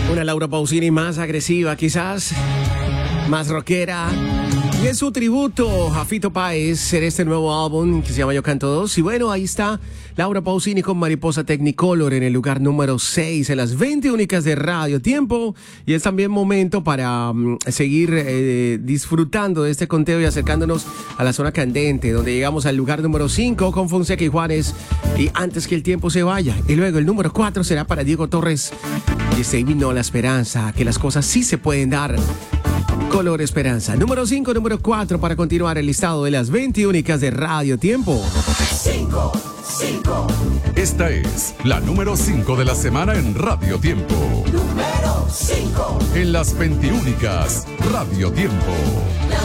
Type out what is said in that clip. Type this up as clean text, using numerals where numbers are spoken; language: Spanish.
Una Laura Pausini más agresiva, quizás más rockera. Y es su tributo a Fito Páez en este nuevo álbum que se llama Yo Canto 2. Y bueno, ahí está Laura Pausini con Mariposa Technicolor en el lugar número 6 en las 20 únicas de Radio Tiempo. Y es también momento para seguir disfrutando de este conteo y acercándonos a la zona candente, donde llegamos al lugar número 5 con Fonseca y Juanes. Y antes que el tiempo se vaya. Y luego el número 4 será para Diego Torres. Y este vino la esperanza, que las cosas sí se pueden dar. Color Esperanza. Número 5, número 4 para continuar el listado de las 20 únicas de Radio Tiempo. 5. Esta es la número 5 de la semana en Radio Tiempo. Número 5. En las 20 únicas Radio Tiempo. La